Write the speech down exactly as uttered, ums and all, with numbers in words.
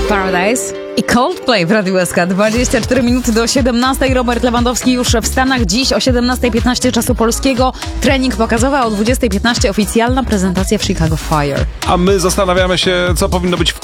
Paradise i Coldplay w Radiu S K. dwadzieścia cztery minuty do siedemnastej. Robert Lewandowski już w Stanach. Dziś o siedemnasta piętnaście czasu polskiego. Trening pokazowy, a o dwudziesta piętnaście oficjalna prezentacja w Chicago Fire. A my zastanawiamy się, co powinno być w